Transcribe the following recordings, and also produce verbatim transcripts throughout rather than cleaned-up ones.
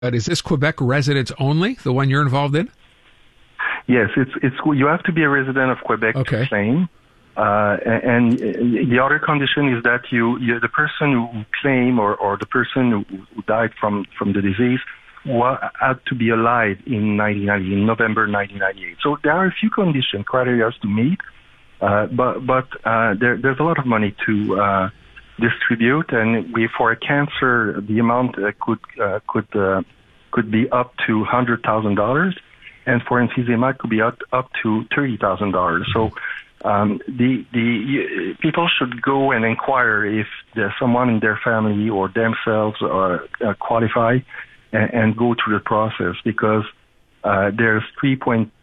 But is this Quebec residents only, the one you're involved in? Yes, it's it's you have to be a resident of Quebec okay. to claim. Uh, and the other condition is that you, you the person who claim or, or the person who, who died from, from the disease had to be alive in nineteen ninety, in November nineteen ninety-eight. So there are a few conditions, criteria to meet, uh, but but uh, there, there's a lot of money to uh, distribute, and we for a cancer the amount uh, could uh, could uh, could be up to one hundred thousand dollars, and for emphysema it could be up up to thirty thousand dollars. So. Um, the the people should go and inquire if there's someone in their family or themselves are uh, qualify and, and go through the process, because uh, there's three point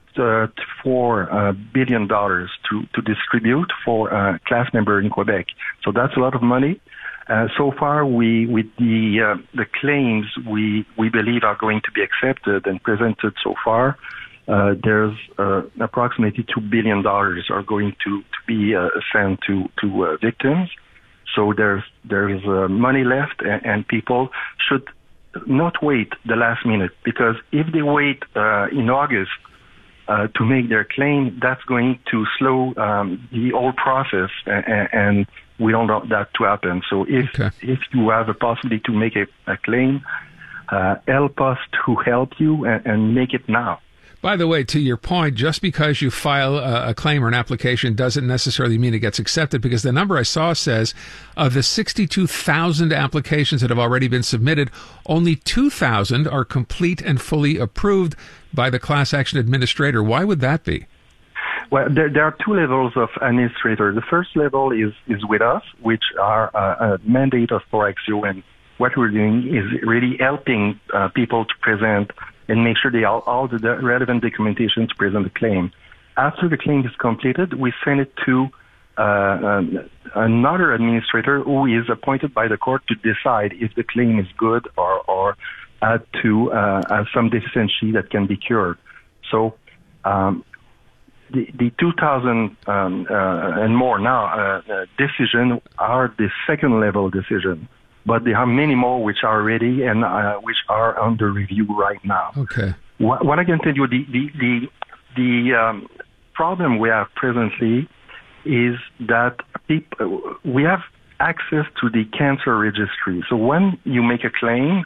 four uh, billion dollars to to distribute for a class member in Quebec. So that's a lot of money. Uh, so far, we with the uh, the claims we we believe are going to be accepted and presented so far. Uh, there's uh, approximately two billion dollars are going to, to be uh, sent to, to uh, victims. So there's there's uh, money left, and, and people should not wait the last minute, because if they wait uh, in August uh, to make their claim, that's going to slow um, the whole process, and, and we don't want that to happen. So if okay. if you have a possibility to make a, a claim, uh, help us to help you and, and make it now. By the way, to your point, just because you file a, a claim or an application doesn't necessarily mean it gets accepted, because the number I saw says of the sixty-two thousand applications that have already been submitted, only two thousand are complete and fully approved by the class action administrator. Why would that be? Well, there, there are two levels of administrator. The first level is, is with us, which are uh, a mandate of FORAXIO, and what we're doing is really helping uh, people to present and make sure they have all the relevant documentation to present the claim. After the claim is completed, we send it to uh, um, another administrator who is appointed by the court to decide if the claim is good or, or add to uh, uh, some deficiency that can be cured. So um, the, the two thousand um, uh, and more now uh, uh, decision are the second level decision. But there are many more which are ready and uh, which are under review right now. Okay. What, what I can tell you, the the the, the um, problem we have presently is that people, we have access to the cancer registry. So when you make a claim,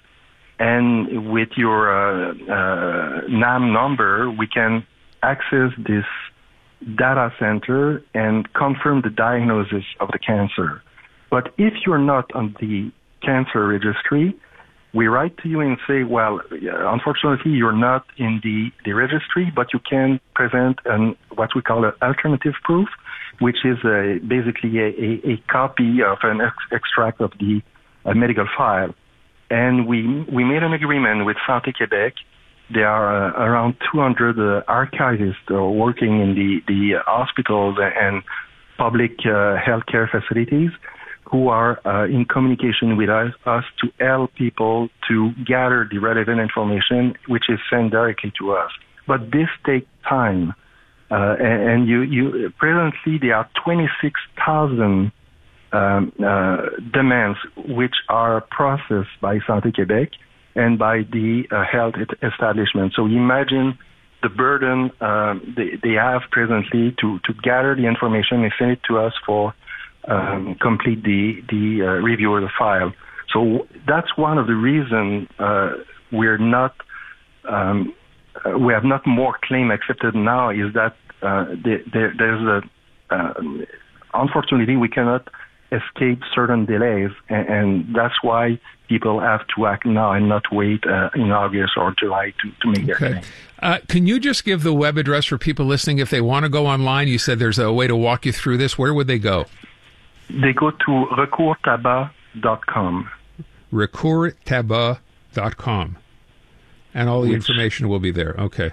and with your uh, uh, N A M number, we can access this data center and confirm the diagnosis of the cancer. But if you're not on the cancer registry, we write to you and say, well, unfortunately, you're not in the, the registry, but you can present an, what we call an alternative proof, which is a, basically a, a, a copy of an ex- extract of the uh, medical file. And we we made an agreement with Santé Québec. There are uh, around two hundred uh, archivists uh, working in the, the hospitals and public uh, healthcare facilities, who are uh, in communication with us, us to help people to gather the relevant information, which is sent directly to us. But this takes time, uh, and, and you, you presently there are twenty-six thousand um, uh, demands which are processed by Santé Québec and by the uh, health establishment. So imagine the burden uh, they, they have presently to, to gather the information and send it to us for Um, complete the the uh, review of the file. So that's one of the reasons uh, we're not um, uh, we have not more claim accepted now. Is that uh, there, there, there's a uh, unfortunately we cannot escape certain delays, and, and that's why people have to act now and not wait uh, in August or July to, to make their okay. claim. Uh, can you just give the web address for people listening if they want to go online? You said there's a way to walk you through this. Where would they go? They go to recours tabac dot com. recours tabac dot com. And all the Which, information will be there. Okay.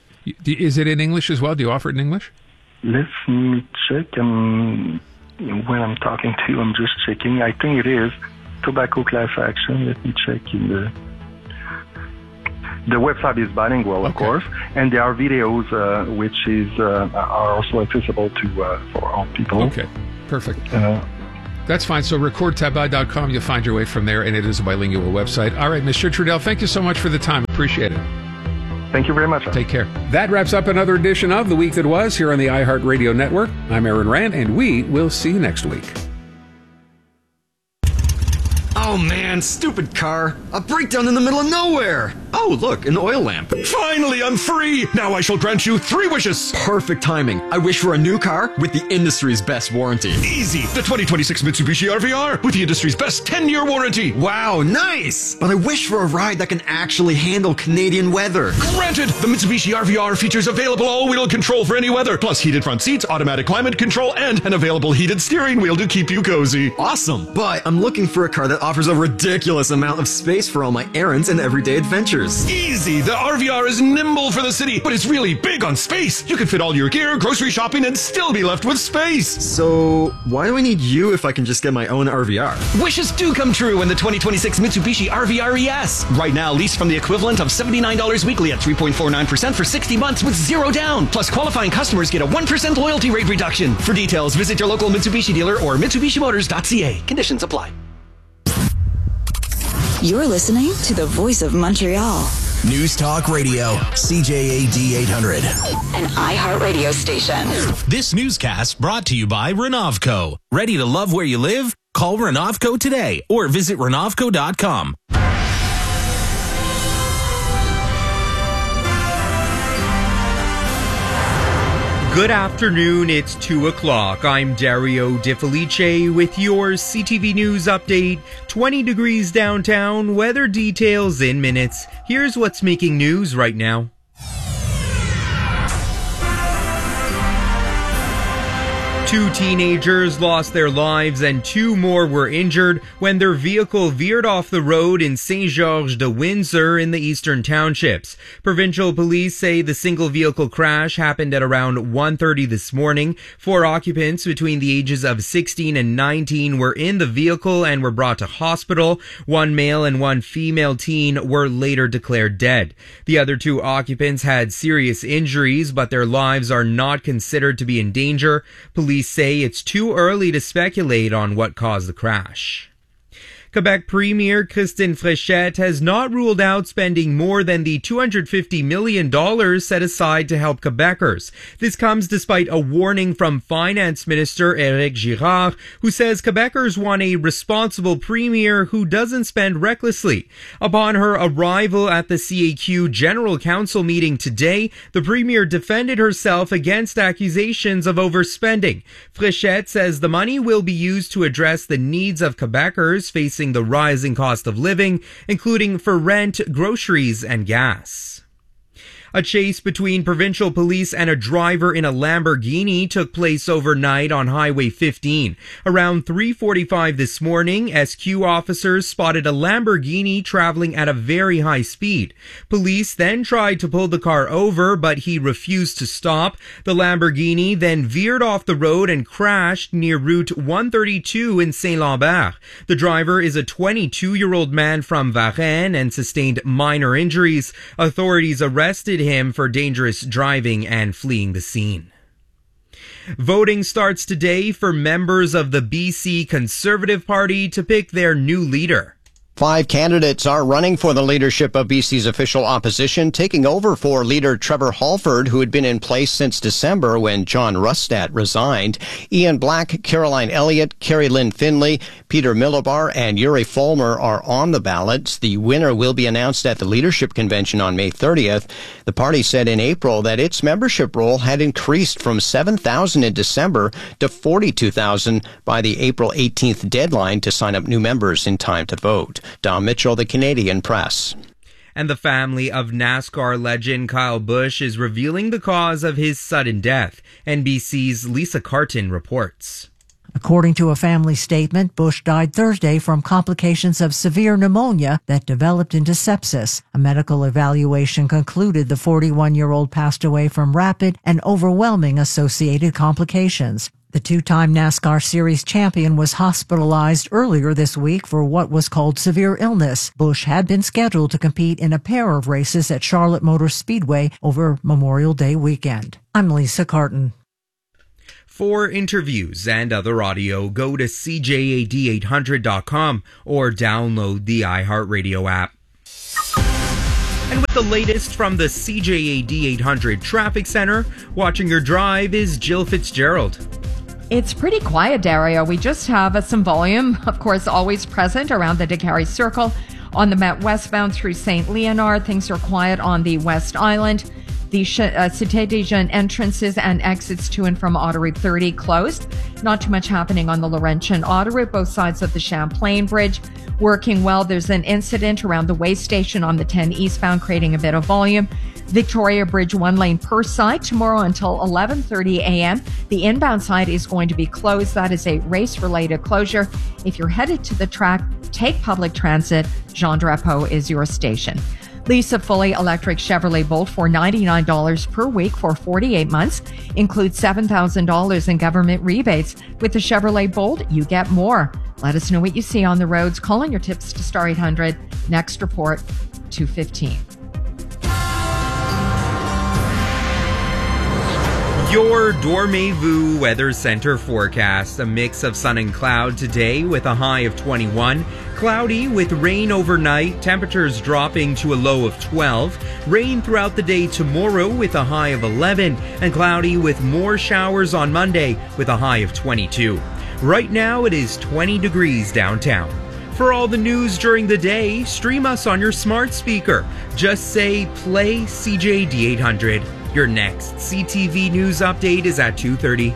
Is it in English as well? Do you offer it in English? Let me check. Um, when I'm talking to you, I'm just checking. I think it is tobacco class action. Let me check in the... The website is bilingual, of okay. course, and there are videos uh, which is uh, are also accessible to uh, for all people. Okay, perfect. Uh, That's fine. So record tabac dot com, you'll find your way from there, and it is a bilingual website. All right, Mister Trudel, thank you so much for the time. Appreciate it. Thank you very much. Take care. That wraps up another edition of The Week That Was here on the iHeartRadio Network. I'm Aaron Rand, and we will see you next week. Oh man, stupid car. A breakdown in the middle of nowhere. Oh, look, an oil lamp. Finally, I'm free! Now I shall grant you three wishes. Perfect timing. I wish for a new car with the industry's best warranty. Easy! The twenty twenty-six Mitsubishi R V R with the industry's best ten-year warranty. Wow, nice! But I wish for a ride that can actually handle Canadian weather. Granted! The Mitsubishi R V R features available all-wheel control for any weather, plus heated front seats, automatic climate control, and an available heated steering wheel to keep you cozy. Awesome! But I'm looking for a car that offers a ridiculous amount of space for all my errands and everyday adventures. Easy! The R V R is nimble for the city, but it's really big on space. You can fit all your gear, grocery shopping, and still be left with space. So, why do I need you if I can just get my own R V R? Wishes do come true in the twenty twenty-six Mitsubishi R V R E S. Right now, lease from the equivalent of seventy-nine dollars weekly at three point four nine percent for sixty months with zero down. Plus, qualifying customers get a one percent loyalty rate reduction. For details, visit your local Mitsubishi dealer or Mitsubishi Motors dot c a. Conditions apply. You're listening to the Voice of Montreal. News Talk Radio, C J A D eight hundred. An iHeartRadio station. This newscast brought to you by Renovco. Ready to love where you live? Call Renovco today or visit Renovco dot com. Good afternoon, it's two o'clock. I'm Dario Di Felice with your C T V News update. twenty degrees downtown, weather details in minutes. Here's what's making news right now. Two teenagers lost their lives and two more were injured when their vehicle veered off the road in Saint Georges de Windsor in the Eastern Townships. Provincial police say the single vehicle crash happened at around one thirty this morning. Four occupants between the ages of sixteen and nineteen were in the vehicle and were brought to hospital. One male and one female teen were later declared dead. The other two occupants had serious injuries, but their lives are not considered to be in danger. Police say it's too early to speculate on what caused the crash. Quebec Premier Christine Fréchette has not ruled out spending more than the two hundred fifty million dollars set aside to help Quebecers. This comes despite a warning from Finance Minister Éric Girard, who says Quebecers want a responsible premier who doesn't spend recklessly. Upon her arrival at the C A Q General Council meeting today, the premier defended herself against accusations of overspending. Fréchette says the money will be used to address the needs of Quebecers facing the rising cost of living, including for rent, groceries, and gas. A chase between provincial police and a driver in a Lamborghini took place overnight on Highway fifteen. Around three forty-five this morning, S Q officers spotted a Lamborghini traveling at a very high speed. Police then tried to pull the car over, but he refused to stop. The Lamborghini then veered off the road and crashed near Route one thirty-two in Saint-Lambert. The driver is a twenty-two-year-old man from Varennes and sustained minor injuries. Authorities arrested him for dangerous driving and fleeing the scene. Voting starts today for members of the B C Conservative Party to pick their new leader. Five candidates are running for the leadership of B C's official opposition, taking over for leader Trevor Halford, who had been in place since December when John Rustad resigned. Ian Black, Caroline Elliott, Carrie Lynn Finley, Peter Milobar, and Yuri Folmer are on the ballot. The winner will be announced at the leadership convention on May thirtieth. The party said in April that its membership roll had increased from seven thousand in December to forty-two thousand by the April eighteenth deadline to sign up new members in time to vote. Don Mitchell, the Canadian Press. And the family of NASCAR legend Kyle Busch is revealing the cause of his sudden death. N B C's Lisa Carton reports. According to a family statement, Busch died Thursday from complications of severe pneumonia that developed into sepsis. A medical evaluation concluded the forty-one-year-old passed away from rapid and overwhelming associated complications. The two-time NASCAR Series champion was hospitalized earlier this week for what was called severe illness. Busch had been scheduled to compete in a pair of races at Charlotte Motor Speedway over Memorial Day weekend. I'm Lisa Carton. For interviews and other audio, go to c j a d eight hundred dot com or download the iHeartRadio app. And with the latest from the C J A D eight hundred Traffic Center, watching your drive is Jill Fitzgerald. It's pretty quiet, Dario. We just have uh, some volume, of course, always present around the DeCarry Circle. On the Met westbound through Saint Leonard, things are quiet on the West Island. The uh, Cité des Jeunes entrances and exits to and from Autoroute thirty closed. Not too much happening on the Laurentian Autoroute, both sides of the Champlain Bridge. Working well, there's an incident around the way station on the ten eastbound, creating a bit of volume. Victoria Bridge, one lane per side, tomorrow until eleven thirty a.m. The inbound side is going to be closed. That is a race-related closure. If you're headed to the track, take public transit. Jean Drapeau is your station. Lease a fully electric Chevrolet Bolt for ninety-nine dollars per week for forty-eight months. Includes seven thousand dollars in government rebates. With the Chevrolet Bolt, you get more. Let us know what you see on the roads. Call in your tips to Star eight hundred. Next report, two fifteen. Your Dormez-vous Weather Center forecast. A mix of sun and cloud today with a high of twenty-one. Cloudy with rain overnight, temperatures dropping to a low of twelve. Rain throughout the day tomorrow with a high of eleven. And cloudy with more showers on Monday with a high of twenty-two. Right now it is twenty degrees downtown. For all the news during the day, stream us on your smart speaker. Just say play C J D eight hundred. Your next C T V News update is at two thirty.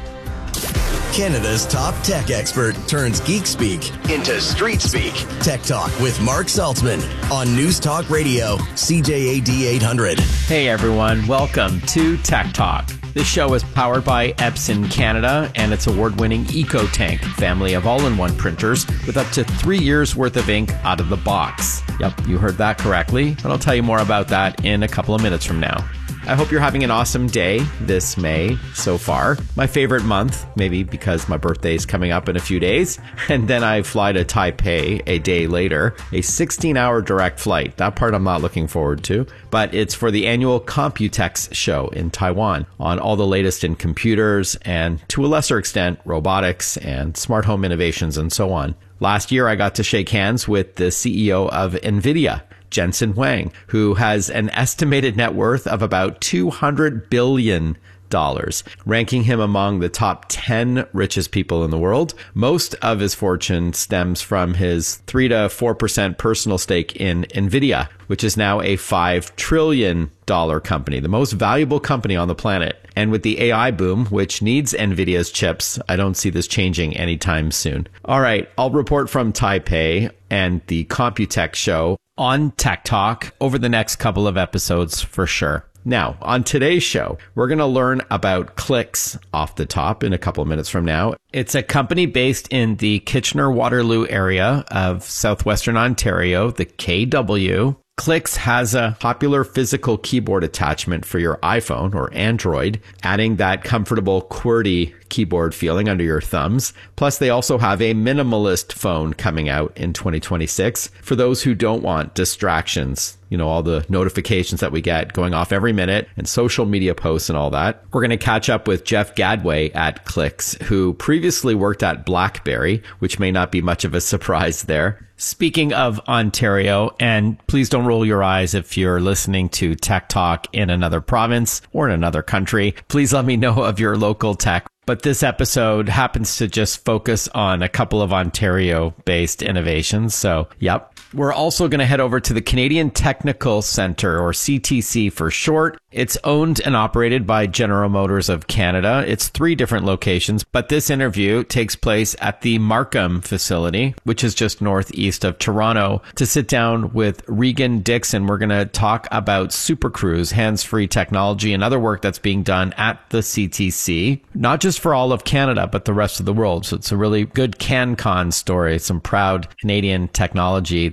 Canada's top tech expert turns geek speak into street speak. Tech Talk with Mark Saltzman on News Talk Radio, C J A D eight hundred. Hey everyone, welcome to Tech Talk. This show is powered by Epson Canada and its award-winning EcoTank family of all-in-one printers with up to three years worth of ink out of the box. Yep, you heard that correctly, but I'll tell you more about that in a couple of minutes from now. I hope you're having an awesome day this May so far. My favorite month, maybe because my birthday is coming up in a few days. And then I fly to Taipei a day later, a sixteen hour direct flight. That part I'm not looking forward to, but it's for the annual Computex show in Taiwan on all the latest in computers and, to a lesser extent, robotics and smart home innovations and so on. Last year, I got to shake hands with the C E O of NVIDIA, Jensen Huang, who has an estimated net worth of about two hundred billion dollars, ranking him among the top ten richest people in the world. Most of his fortune stems from his three to four percent personal stake in NVIDIA, which is now a five trillion dollars company, the most valuable company on the planet. And with the A I boom, which needs NVIDIA's chips, I don't see this changing anytime soon. All right, I'll report from Taipei and the Computex show on Tech Talk over the next couple of episodes for sure. Now, on today's show, we're going to learn about Clicks off the top in a couple of minutes from now. It's a company based in the Kitchener-Waterloo area of southwestern Ontario, the K W. Clicks has a popular physical keyboard attachment for your iPhone or Android, adding that comfortable QWERTY keyboard feeling under your thumbs. Plus, they also have a minimalist phone coming out in twenty twenty-six for those who don't want distractions. You know, all the notifications that we get going off every minute and social media posts and all that. We're going to catch up with Jeff Gadway at Clicks, who previously worked at BlackBerry, which may not be much of a surprise there. Speaking of Ontario, and please don't roll your eyes if you're listening to Tech Talk in another province or in another country, please let me know of your local tech. But this episode happens to just focus on a couple of Ontario-based innovations. So, yep. We're also going to head over to the Canadian Technical Centre, or C T C for short. It's owned and operated by General Motors of Canada. It's three different locations, but this interview takes place at the Markham facility, which is just northeast of Toronto. To sit down with Regan Dixon, we're going to talk about Super Cruise, hands-free technology, and other work that's being done at the C T C, not just for all of Canada, but the rest of the world. So it's a really good CanCon story, some proud Canadian technology that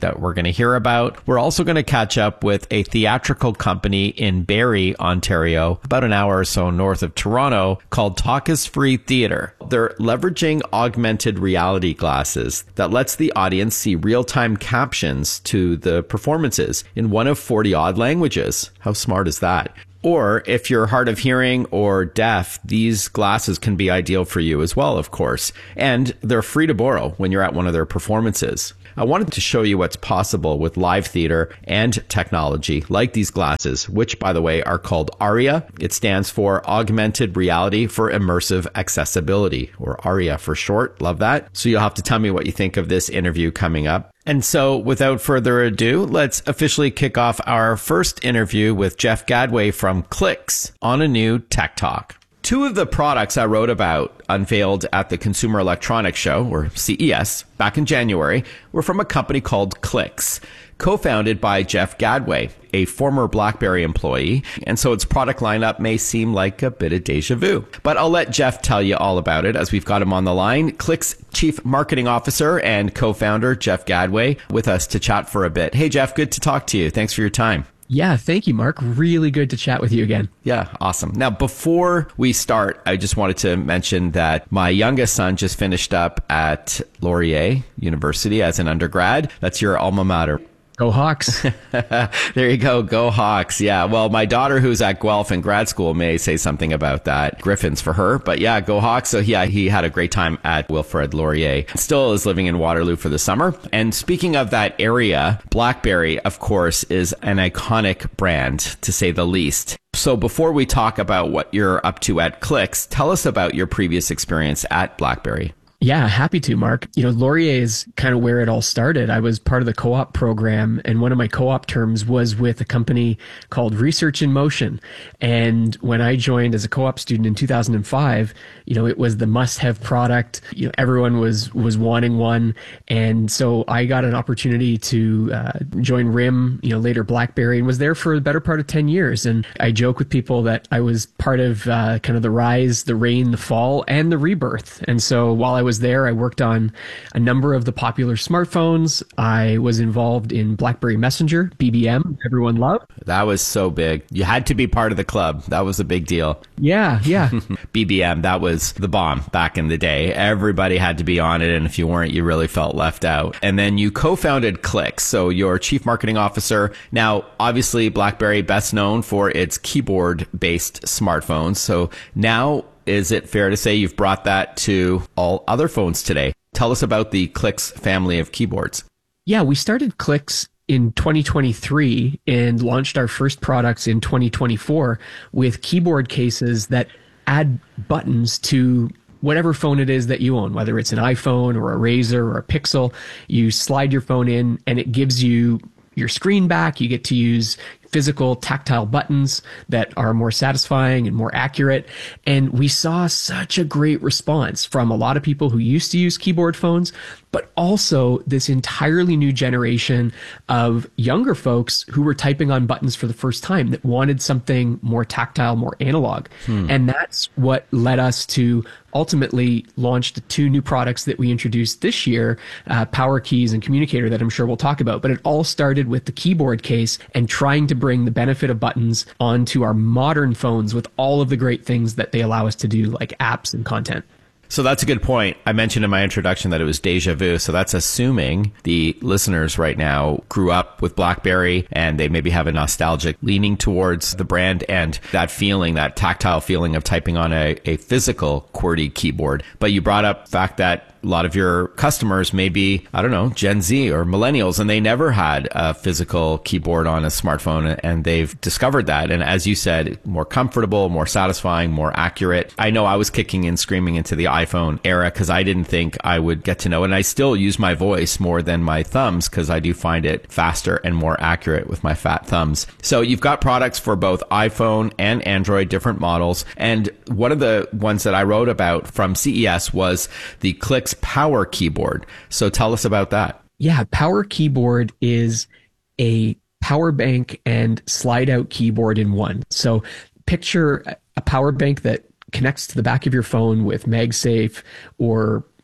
that we're going to hear about. We're also going to catch up with a theatrical company in Barrie, Ontario, about an hour or so north of Toronto, called Talk is Free Theatre. They're leveraging augmented reality glasses that lets the audience see real-time captions to the performances in one of forty odd languages. How smart is that? Or if you're hard of hearing or deaf, these glasses can be ideal for you as well, of course. And they're free to borrow when you're at one of their performances. I wanted to show you what's possible with live theater and technology like these glasses, which, by the way, are called ARIA. It stands for Augmented Reality for Immersive Accessibility, or ARIA for short. Love that. So you'll have to tell me what you think of this interview coming up. And so without further ado, let's officially kick off our first interview with Jeff Gadway from Clicks on a new Tech Talk. Two of the products I wrote about unveiled at the Consumer Electronics Show, or C E S, back in January, were from a company called Clicks, co-founded by Jeff Gadway, a former BlackBerry employee, and so its product lineup may seem like a bit of deja vu. But I'll let Jeff tell you all about it as we've got him on the line. Clicks Chief Marketing Officer and co-founder Jeff Gadway with us to chat for a bit. Hey, Jeff, good to talk to you. Thanks for your time. Yeah, thank you, Mark. Really good to chat with you again. Yeah, awesome. Now, before we start, I just wanted to mention that my youngest son just finished up at Laurier University as an undergrad. That's your alma mater. Go Hawks. There you go. Go Hawks. Yeah. Well, my daughter who's at Guelph in grad school may say something about that. Griffins for her. But yeah, go Hawks. So yeah, he had a great time at Wilfrid Laurier. Still is living in Waterloo for the summer. And speaking of that area, BlackBerry, of course, is an iconic brand, to say the least. So before we talk about what you're up to at Clicks, tell us about your previous experience at BlackBerry. Yeah, happy to, Mark. You know, Laurier is kind of where it all started. I was part of the co-op program, and one of my co-op terms was with a company called Research in Motion. And when I joined as a co-op student in two thousand five, you know, it was the must-have product. You know, everyone was was wanting one, and so I got an opportunity to uh, join R I M, you know, later BlackBerry, and was there for the better part of ten years. And I joke with people that I was part of uh, kind of the rise, the reign, the fall, and the rebirth. And so while I was there, I worked on a number of the popular smartphones. I was involved in BlackBerry Messenger, B B M, everyone loved. That was so big. You had to be part of the club. That was a big deal. Yeah, yeah. B B M, that was the bomb back in the day. Everybody had to be on it, and if you weren't, you really felt left out. And then you co-founded Clicks, so you're Chief Marketing Officer. Now, obviously, BlackBerry best known for its keyboard-based smartphones. So now, is it fair to say you've brought that to all other phones today? Tell us about the Clicks family of keyboards. Yeah, we started Clicks in twenty twenty-three and launched our first products in twenty twenty-four with keyboard cases that add buttons to whatever phone it is that you own, whether it's an iPhone or a Razr or a Pixel. You slide your phone in and it gives you your screen back. You get to use physical tactile buttons that are more satisfying and more accurate. And we saw such a great response from a lot of people who used to use keyboard phones, but also this entirely new generation of younger folks who were typing on buttons for the first time that wanted something more tactile, more analog. Hmm. And that's what led us to ultimately launch the two new products that we introduced this year, uh, Power Keys and Communicator, that I'm sure we'll talk about. But it all started with the keyboard case and trying to bring the benefit of buttons onto our modern phones with all of the great things that they allow us to do, like apps and content. So that's a good point. I mentioned in my introduction that it was deja vu. So that's assuming the listeners right now grew up with BlackBerry and they maybe have a nostalgic leaning towards the brand and that feeling, that tactile feeling of typing on a, a physical QWERTY keyboard. But you brought up the fact that a lot of your customers may be, I don't know, Gen Z or millennials, and they never had a physical keyboard on a smartphone, and they've discovered that. And as you said, more comfortable, more satisfying, more accurate. I know I was kicking and screaming into the iPhone era because I didn't think I would get to know it. And I still use my voice more than my thumbs because I do find it faster and more accurate with my fat thumbs. So you've got products for both iPhone and Android, different models. And one of the ones that I wrote about from C E S was the Clicks Power Keyboard. So tell us about that. Yeah, Power Keyboard is a power bank and slide out keyboard in one. So picture a power bank that connects to the back of your phone with MagSafe or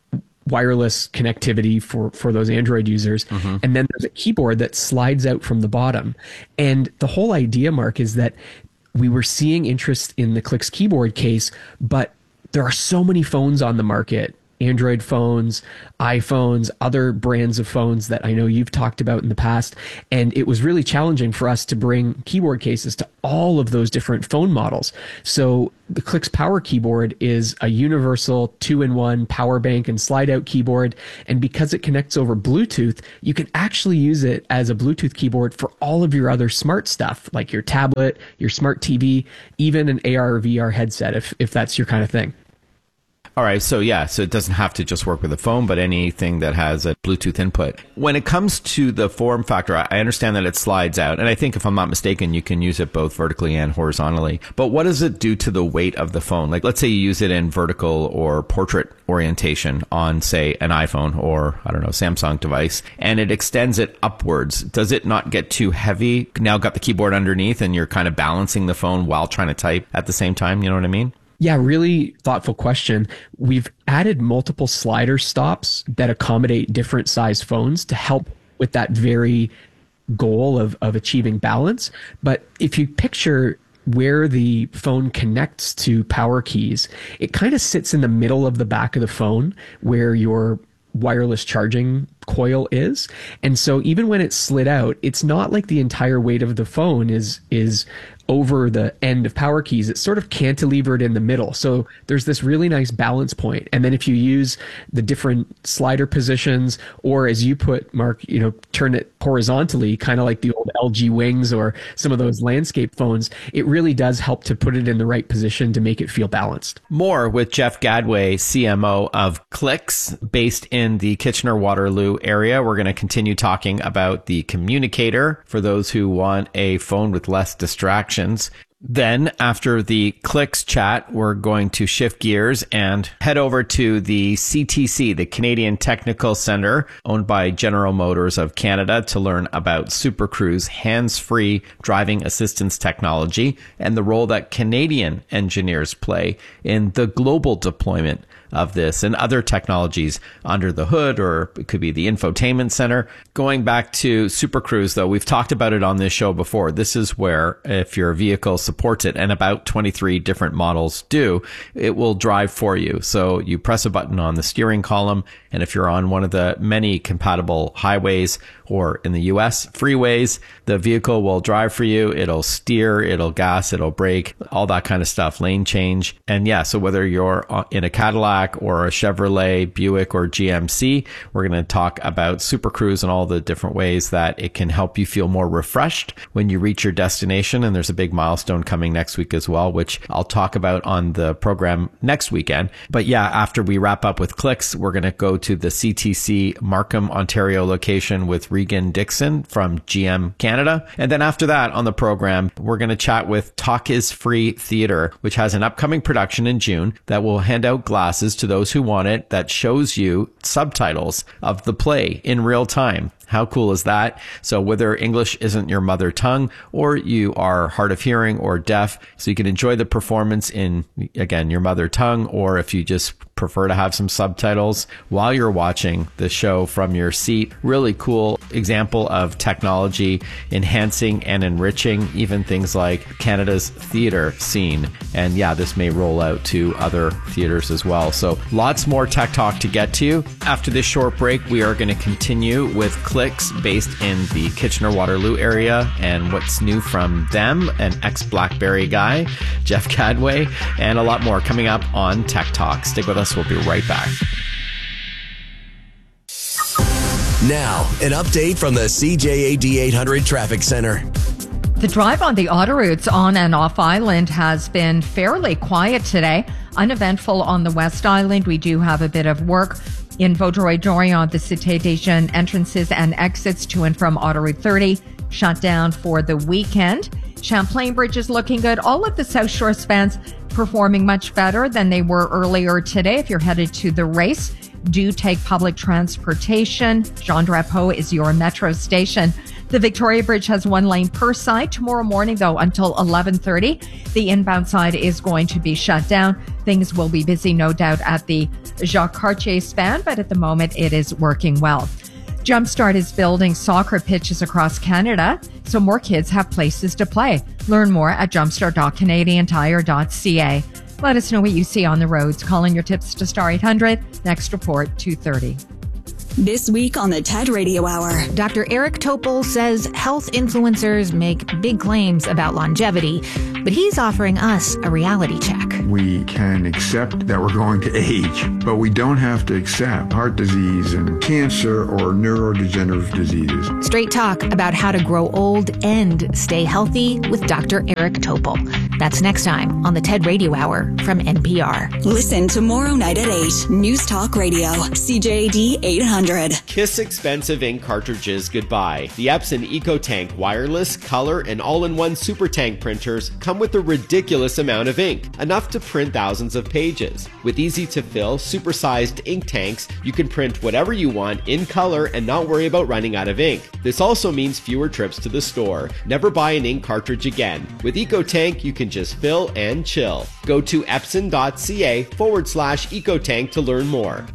wireless connectivity for, for those Android users. Mm-hmm. And then there's a keyboard that slides out from the bottom. And the whole idea, Mark, is that we were seeing interest in the Clix keyboard case, but there are so many phones on the market, Android phones, iPhones, other brands of phones that I know you've talked about in the past. And it was really challenging for us to bring keyboard cases to all of those different phone models. So the Clix Power Keyboard is a universal two-in-one power bank and slide-out keyboard. And because it connects over Bluetooth, you can actually use it as a Bluetooth keyboard for all of your other smart stuff, like your tablet, your smart T V, even an A R or V R headset, if, if that's your kind of thing. All right, so yeah, so it doesn't have to just work with a phone, but anything that has a Bluetooth input. When it comes to the form factor, I understand that it slides out, and I think if I'm not mistaken, you can use it both vertically and horizontally. But what does it do to the weight of the phone? Like, let's say you use it in vertical or portrait orientation on, say, an iPhone or, I don't know, Samsung device, and it extends it upwards. Does it not get too heavy? Now got the keyboard underneath, and you're kind of balancing the phone while trying to type at the same time, you know what I mean? Yeah, really thoughtful question. We've added multiple slider stops that accommodate different size phones to help with that very goal of, of achieving balance. But if you picture where the phone connects to power keys, it kind of sits in the middle of the back of the phone where your wireless charging coil is. And so even when it's slid out, it's not like the entire weight of the phone is is over the end of power keys. It's sort of cantilevered in the middle. So there's this really nice balance point. And then if you use the different slider positions, or as you put, Mark, you know, turn it horizontally, kind of like the old L G Wings or some of those landscape phones, it really does help to put it in the right position to make it feel balanced. More with Jeff Gadway, C M O of Clix, based in the Kitchener-Waterloo area. We're going to continue talking about the Communicator for those who want a phone with less distractions. Then, after the Clix chat, we're going to shift gears and head over to the C T C, the Canadian Technical Centre, owned by General Motors of Canada, to learn about Super Cruise hands-free driving assistance technology and the role that Canadian engineers play in the global deployment of this and other technologies under the hood, or it could be the infotainment center. Going back to Super Cruise, though, we've talked about it on this show before. This is where, if your vehicle supports it, and about twenty-three different models do, it will drive for you. So you press a button on the steering column, and if you're on one of the many compatible highways, or in the U S freeways, the vehicle will drive for you. It'll steer, it'll gas, it'll brake, all that kind of stuff, lane change. And yeah, so whether you're in a Cadillac or a Chevrolet, Buick, or G M C, we're going to talk about Super Cruise and all the different ways that it can help you feel more refreshed when you reach your destination. And there's a big milestone coming next week as well, which I'll talk about on the program next weekend. But yeah, after we wrap up with Clix, we're going to go to the C T C Markham, Ontario location with Regan Dixon from G M Canada. And then after that on the program, we're going to chat with Talk is Free Theatre, which has an upcoming production in June that will hand out glasses to those who want it that shows you subtitles of the play in real time. How cool is that? So whether English isn't your mother tongue, or you are hard of hearing or deaf, so you can enjoy the performance in, again, your mother tongue, or if you just prefer to have some subtitles while you're watching the show from your seat. Really cool example of technology enhancing and enriching even things like Canada's theater scene. And yeah, this may roll out to other theaters as well. So lots more tech talk to get to. After this short break, we are going to continue with Clix, based in the Kitchener-Waterloo area, and what's new from them, an ex-BlackBerry guy, Jeff Gadway, and a lot more coming up on Tech Talk. Stick with us. We'll be right back. Now, an update from the C J A D eight hundred Traffic Center. The drive on the autoroutes on and off island has been fairly quiet today. Uneventful on the West Island. We do have a bit of work in Vaudreuil-Dorion, the Cité des Jeunes entrances and exits to and from Autoroute thirty shut down for the weekend. Champlain Bridge is looking good. All of the South Shore spans performing much better than they were earlier today. If you're headed to the race, do take public transportation. Jean Drapeau is your metro station. The Victoria Bridge has one lane per side. Tomorrow morning, though, until eleven thirty, the inbound side is going to be shut down. Things will be busy, no doubt, at the Jacques Cartier span, but at the moment it is working well. Jumpstart is building soccer pitches across Canada so more kids have places to play. Learn more at jumpstart dot canadian tire dot c a. Let us know what you see on the roads. Call in your tips to star eight hundred. Next report, two thirty. This week on the TED Radio Hour. Doctor Eric Topol says health influencers make big claims about longevity, but he's offering us a reality check. We can accept that we're going to age, but we don't have to accept heart disease and cancer or neurodegenerative diseases. Straight talk about how to grow old and stay healthy with Doctor Eric Topol. That's next time on the TED Radio Hour from N P R. Listen tomorrow night at eight. News Talk Radio, C J A D eight hundred. Kiss expensive ink cartridges goodbye. The Epson EcoTank wireless, color, and all-in-one super tank printers come with a ridiculous amount of ink, enough to print thousands of pages. With easy-to-fill, super-sized ink tanks, you can print whatever you want in color and not worry about running out of ink. This also means fewer trips to the store. Never buy an ink cartridge again. With EcoTank, you can just fill and chill. Go to epson dot c a forward slash EcoTank to learn more.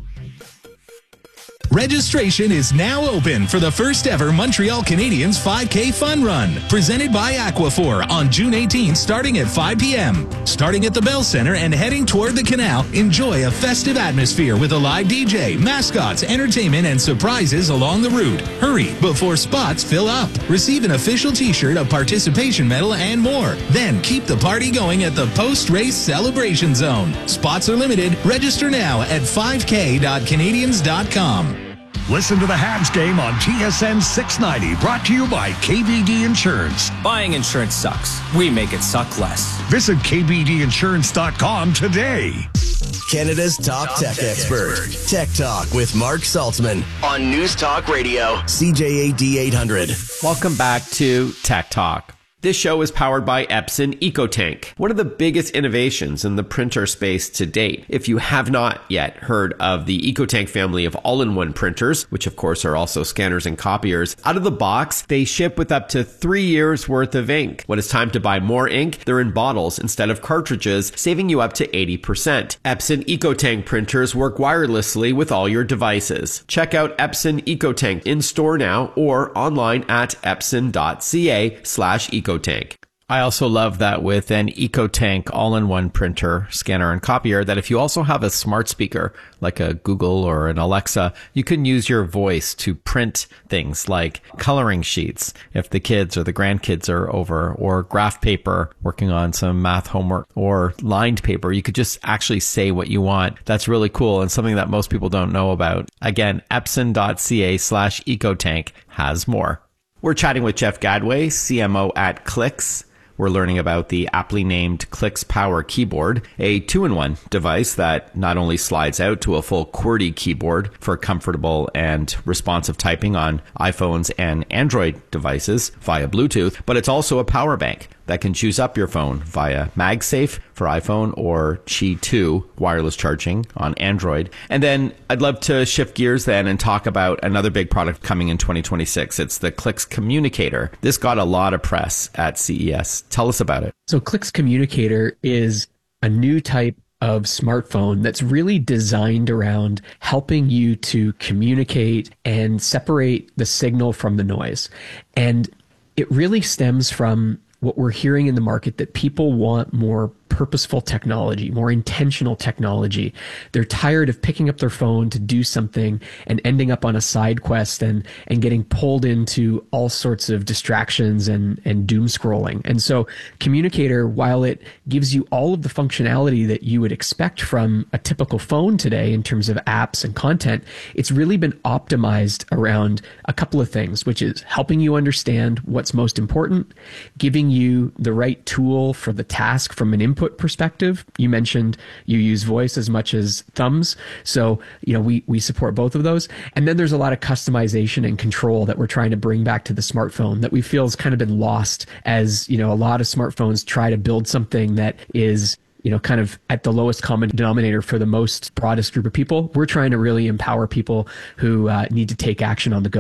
Registration is now open for the first ever Montreal Canadiens five K Fun Run, presented by Aquaphor on June eighteenth starting at five p.m. Starting at the Bell Centre and heading toward the canal, enjoy a festive atmosphere with a live D J, mascots, entertainment, and surprises along the route. Hurry before spots fill up. Receive an official t-shirt, a participation medal, and more. Then keep the party going at the post-race celebration zone. Spots are limited. Register now at five k dot canadians dot com. Listen to the Habs game on T S N six ninety, brought to you by K B D Insurance. Buying insurance sucks. We make it suck less. Visit k b d insurance dot com today. Canada's top, top tech, tech expert. expert. Tech Talk with Mark Saltzman on News Talk Radio, C J A D eight hundred. Welcome back to Tech Talk. This show is powered by Epson EcoTank, one of the biggest innovations in the printer space to date. If you have not yet heard of the EcoTank family of all-in-one printers, which of course are also scanners and copiers, out of the box, they ship with up to three years worth of ink. When it's time to buy more ink, they're in bottles instead of cartridges, saving you up to eighty percent. Epson EcoTank printers work wirelessly with all your devices. Check out Epson EcoTank in store now or online at epson dot c a slash EcoTank. EcoTank. I also love that with an EcoTank all-in-one printer, scanner, and copier, that if you also have a smart speaker like a Google or an Alexa, you can use your voice to print things like coloring sheets if the kids or the grandkids are over, or graph paper working on some math homework, or lined paper. You could just actually say what you want. That's really cool and something that most people don't know about. Again, epson dot c a slash EcoTank has more. We're chatting with Jeff Gadway, C M O at Clicks. We're learning about the aptly named Clicks Power Keyboard, a two-in-one device that not only slides out to a full QWERTY keyboard for comfortable and responsive typing on iPhones and Android devices via Bluetooth, but it's also a power bank that can juice up your phone via MagSafe for iPhone or Qi two wireless charging on Android. And then I'd love to shift gears then and talk about another big product coming in twenty twenty-six. It's the Clicks Communicator. This got a lot of press at C E S. Tell us about it. So Clicks Communicator is a new type of smartphone that's really designed around helping you to communicate and separate the signal from the noise. And it really stems from what we're hearing in the market, that people want more purposeful technology, more intentional technology. They're tired of picking up their phone to do something and ending up on a side quest and, and getting pulled into all sorts of distractions and, and doom scrolling. And so Communicator, while it gives you all of the functionality that you would expect from a typical phone today in terms of apps and content, it's really been optimized around a couple of things, which is helping you understand what's most important, giving you the right tool for the task from an input perspective. You mentioned you use voice as much as thumbs. So, you know, we, we support both of those. And then there's a lot of customization and control that we're trying to bring back to the smartphone that we feel has kind of been lost as, you know, a lot of smartphones try to build something that is, you know, kind of at the lowest common denominator for the most broadest group of people. We're trying to really empower people who uh, need to take action on the go.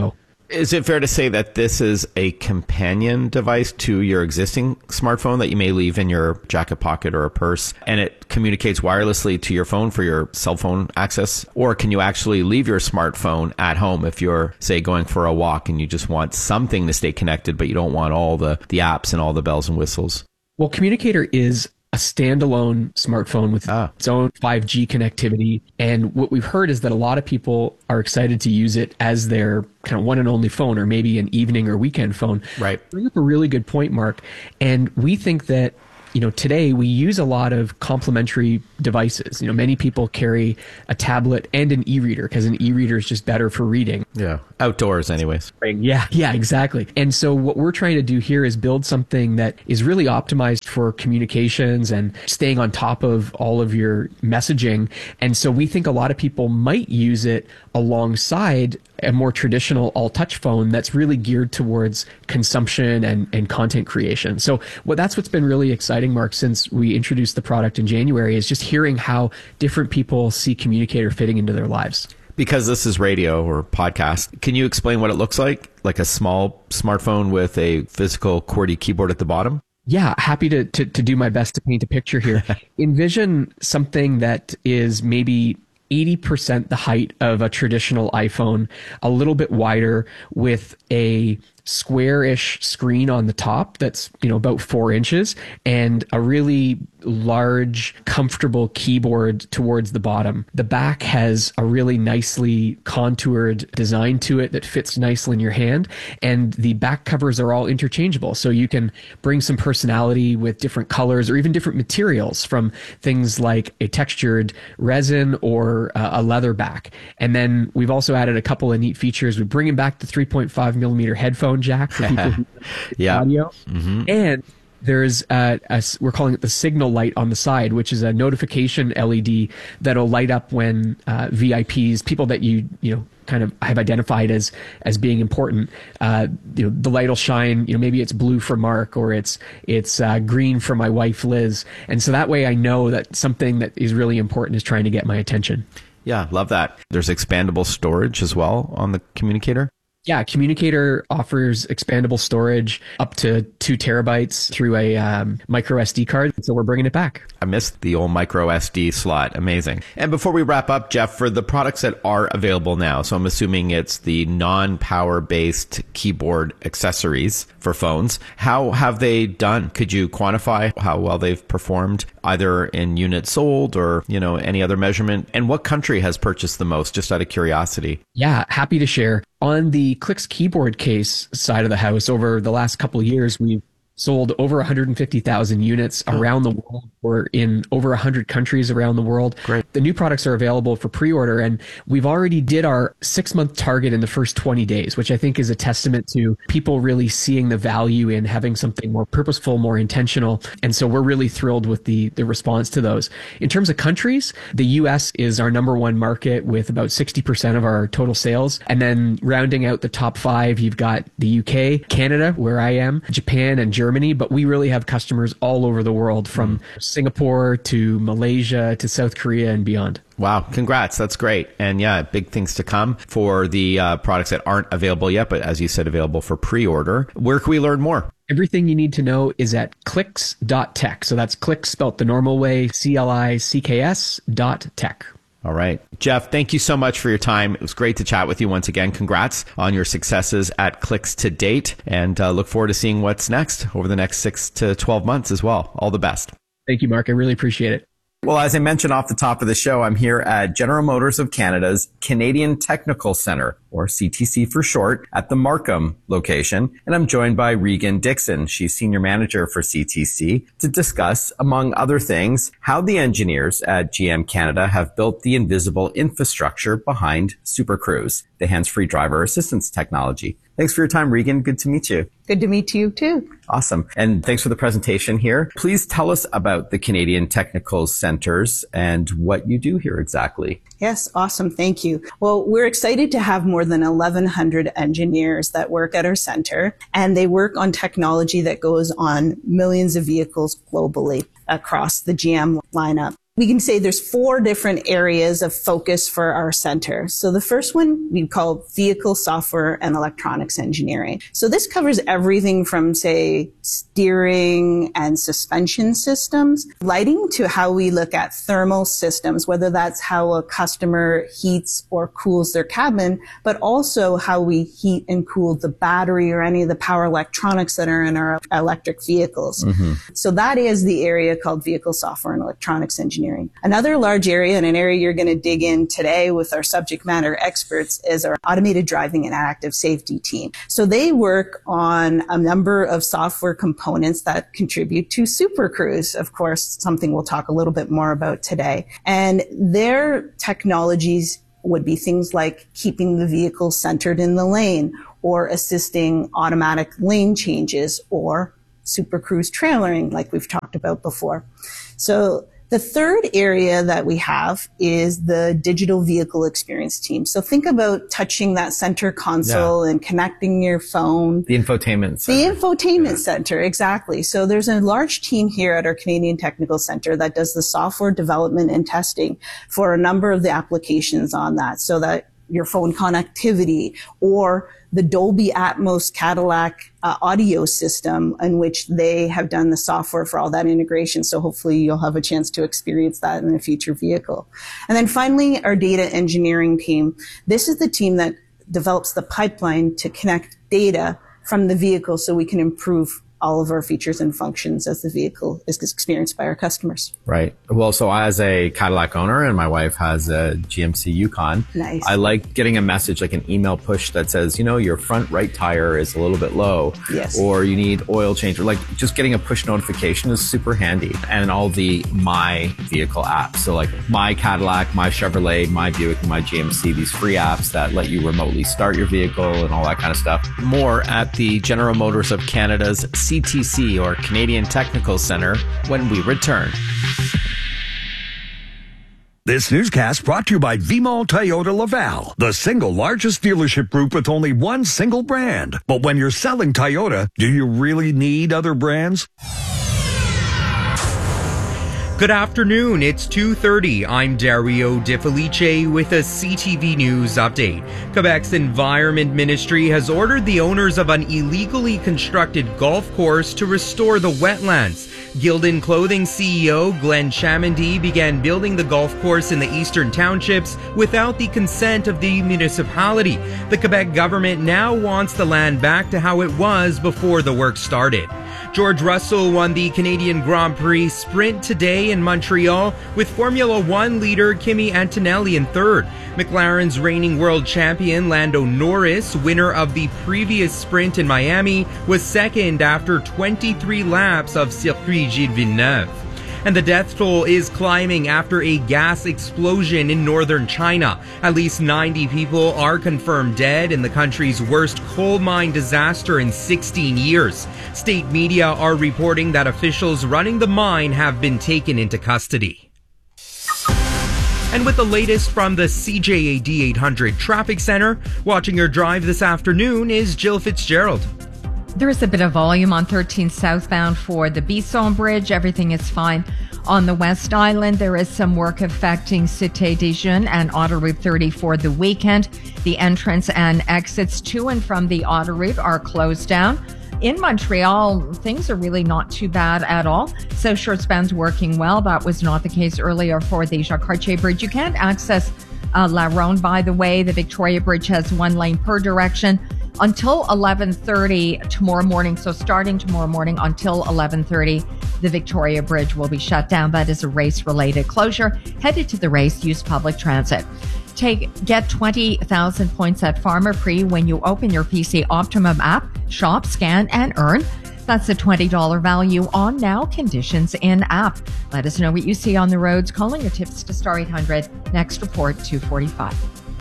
Is it fair to say that this is a companion device to your existing smartphone that you may leave in your jacket pocket or a purse, and it communicates wirelessly to your phone for your cell phone access? Or can you actually leave your smartphone at home if you're, say, going for a walk and you just want something to stay connected, but you don't want all the, the apps and all the bells and whistles? Well, Communicator is a standalone smartphone with ah. its own five G connectivity. And what we've heard is that a lot of people are excited to use it as their kind of one and only phone, or maybe an evening or weekend phone. Right. Bring up a really good point, Mark. And we think that, you know, today we use a lot of complementary devices. You know, many people carry a tablet and an e-reader because an e-reader is just better for reading. Yeah. Outdoors anyways. Yeah, yeah, exactly. And so what we're trying to do here is build something that is really optimized for communications and staying on top of all of your messaging. And so we think a lot of people might use it alongside a more traditional all-touch phone that's really geared towards consumption and, and content creation. So well, that's what's been really exciting, Mark, since we introduced the product in January, is just hearing how different people see Communicator fitting into their lives. Because this is radio or podcast, can you explain what it looks like? Like a small smartphone with a physical QWERTY keyboard at the bottom? Yeah, happy to, to, to do my best to paint a picture here. Envision something that is maybe eighty percent the height of a traditional iPhone, a little bit wider, with a square-ish screen on the top that's, you know, about four inches, and a really large, comfortable keyboard towards the bottom. The back has a really nicely contoured design to it that fits nicely in your hand, and the back covers are all interchangeable, so you can bring some personality with different colors or even different materials, from things like a textured resin or uh, a leather back. And then we've also added a couple of neat features. We're bringing back the three point five millimeter headphone jack for people who yeah. audio. Mm-hmm. And there's a, a, we're calling it the signal light on the side, which is a notification L E D that'll light up when uh, V I Ps, people that you you know kind of have identified as as being important, uh, you know, the light will shine. You know, maybe it's blue for Mark, or it's it's uh, green for my wife Liz, and so that way I know that something that is really important is trying to get my attention. Yeah, love that. There's expandable storage as well on the Communicator. Yeah, Communicator offers expandable storage up to two terabytes through a um, micro S D card. So we're bringing it back. I missed the old micro S D slot. Amazing. And before we wrap up, Jeff, for the products that are available now, so I'm assuming it's the non-power based keyboard accessories for phones, how have they done? Could you quantify how well they've performed, either in units sold or, you know, any other measurement? And what country has purchased the most, just out of curiosity? Yeah, happy to share. On the Clix keyboard case side of the house, over the last couple of years, we've sold over one hundred fifty thousand units around the world. We're in over one hundred countries around the world. Great. The new products are available for pre-order, and we've already did our six-month target in the first twenty days, which I think is a testament to people really seeing the value in having something more purposeful, more intentional. And so we're really thrilled with the, the response to those. In terms of countries, the U S is our number one market with about sixty percent of our total sales. And then rounding out the top five, you've got the U K, Canada, where I am, Japan, and Germany. Germany, but we really have customers all over the world, from mm. Singapore to Malaysia to South Korea and beyond. Wow. Congrats. That's great. And yeah, big things to come for the uh, products that aren't available yet, but as you said, available for pre-order. Where can we learn more? Everything you need to know is at clicks dot tech. So that's Clix spelled the normal way, C L I C K S dot tech. All right. Jeff, thank you so much for your time. It was great to chat with you once again. Congrats on your successes at Clix to date, and uh, look forward to seeing what's next over the next six to twelve months as well. All the best. Thank you, Mark. I really appreciate it. Well, as I mentioned off the top of the show, I'm here at General Motors of Canada's Canadian Technical Centre, or C T C for short, at the Markham location, and I'm joined by Regan Dixon. She's Senior Manager for C T C, to discuss, among other things, how the engineers at G M Canada have built the invisible infrastructure behind Super Cruise, the hands-free driver assistance technology. Thanks for your time, Regan. Good to meet you. Good to meet you, too. Awesome. And thanks for the presentation here. Please tell us about the Canadian Technical Centres and what you do here exactly. Yes, awesome. Thank you. Well, we're excited to have more than eleven hundred engineers that work at our center, and they work on technology that goes on millions of vehicles globally across the G M lineup. we can say there's four different areas of focus for our center. So the first one we call vehicle software and electronics engineering. So this covers everything from, say, steering and suspension systems, lighting, to how we look at thermal systems, whether that's how a customer heats or cools their cabin, but also how we heat and cool the battery or any of the power electronics that are in our electric vehicles. Mm-hmm. So that is the area called vehicle software and electronics engineering. Another large area, and an area you're going to dig in today with our subject matter experts, is our automated driving and active safety team. So they work on a number of software components that contribute to Super Cruise, of course, something we'll talk a little bit more about today. And their technologies would be things like keeping the vehicle centered in the lane, or assisting automatic lane changes, or Super Cruise trailering, like we've talked about before. So the third area that we have is the digital vehicle experience team. So think about touching that center console yeah. and connecting your phone. The infotainment center. The infotainment yeah. center, exactly. So there's a large team here at our Canadian Technical Center that does the software development and testing for a number of the applications on that, so that your phone connectivity, or the Dolby Atmos Cadillac uh, audio system, in which they have done the software for all that integration. So hopefully you'll have a chance to experience that in a future vehicle. And then finally, our data engineering team. This is the team that develops the pipeline to connect data from the vehicle so we can improve all of our features and functions as the vehicle is experienced by our customers. Right. Well, so as a Cadillac owner, and my wife has a G M C Yukon, nice. I like getting a message, like an email push that says, you know, your front right tire is a little bit low, yes. or you need oil change, or like just getting a push notification is super handy. And all the My Vehicle apps. So like My Cadillac, My Chevrolet, My Buick, My G M C, these free apps that let you remotely start your vehicle and all that kind of stuff. More at the General Motors of Canada's C T C, or Canadian Technical Center, when we return. This newscast brought to you by V M O Toyota Laval, the single largest dealership group with only one single brand. But when you're selling Toyota, do you really need other brands? Good afternoon, it's two thirty. I'm Dario De Felice with a C T V News update. Quebec's Environment Ministry has ordered the owners of an illegally constructed golf course to restore the wetlands. Gildan Clothing C E O Glenn Chamandy began building the golf course in the Eastern Townships without the consent of the municipality. The Quebec government now wants the land back to how it was before the work started. George Russell won the Canadian Grand Prix Sprint today in Montreal, with Formula One leader Kimi Antonelli in third. McLaren's reigning world champion Lando Norris, winner of the previous sprint in Miami, was second after twenty-three laps of Circuit Gilles Villeneuve. And the death toll is climbing after a gas explosion in northern China. At least ninety people are confirmed dead in the country's worst coal mine disaster in sixteen years. State media are reporting that officials running the mine have been taken into custody. And with the latest from the C J A D eight hundred Traffic Center, watching your drive this afternoon is Jill Fitzgerald. There is a bit of volume on thirteen southbound for the Bisson Bridge. Everything is fine. On the West Island, there is some work affecting Cité des Jeunes and Autoroute thirty for the weekend. The entrance and exits to and from the Autoroute are closed down. In Montreal, things are really not too bad at all. South Shore span's working well. That was not the case earlier for the Jacques Cartier Bridge. You can't access uh, La Ronde, by the way. The Victoria Bridge has one lane per direction until eleven thirty tomorrow morning. So starting tomorrow morning until eleven thirty, the Victoria Bridge will be shut down. That is a race-related closure. Headed to the race, use public transit. Take Get twenty thousand points at Pharmaprix when you open your P C Optimum app. Shop, scan, and earn. That's a twenty dollars value on now. Conditions in app. Let us know what you see on the roads. Calling your tips to star eight hundred. Next report, two forty-five.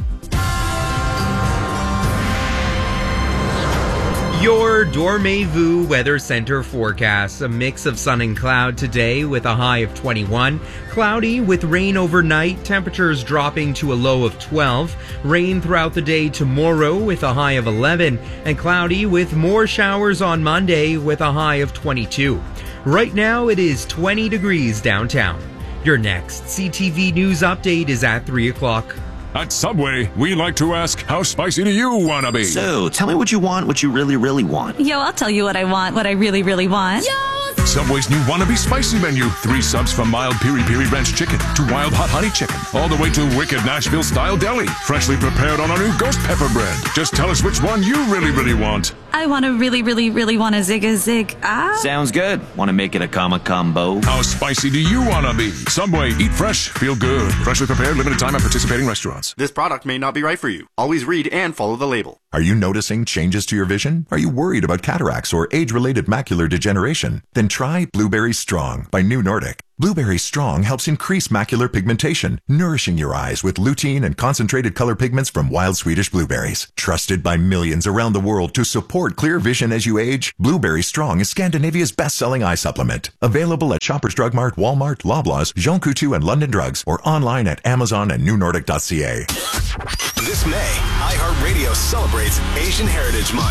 Your Dormez-vous Weather Center forecast. A mix of sun and cloud today with a high of twenty-one. Cloudy with rain overnight, temperatures dropping to a low of twelve. Rain throughout the day tomorrow with a high of eleven. And cloudy with more showers on Monday with a high of twenty-two. Right now it is twenty degrees downtown. Your Your next C T V News update is at three o'clock. At Subway, we like to ask, how spicy do you want to be? So, tell me what you want, what you really, really want. Yo, I'll tell you what I want, what I really, really want. Yo! Subway's new Wannabe Spicy menu. Three subs from mild piri piri ranch chicken to wild hot honey chicken. All the way to wicked Nashville-style deli. Freshly prepared on our new ghost pepper bread. Just tell us which one you really, really want. I want to really, really, really want a zig a zig. Ah. Sounds good. Want to make it a comma combo? How spicy do you want to be? Subway, eat fresh, feel good. Freshly prepared, limited time at participating restaurants. This product may not be right for you. Always read and follow the label. Are you noticing changes to your vision? Are you worried about cataracts or age-related macular degeneration? Then try Blueberry Strong by New Nordic. Blueberry Strong helps increase macular pigmentation, nourishing your eyes with lutein and concentrated color pigments from wild Swedish blueberries. Trusted by millions around the world to support clear vision as you age, Blueberry Strong is Scandinavia's best-selling eye supplement. Available at Shoppers Drug Mart, Walmart, Loblaws, Jean Coutu, and London Drugs, or online at Amazon and new nordic dot c a. This May, iHeartRadio celebrates Asian Heritage Month.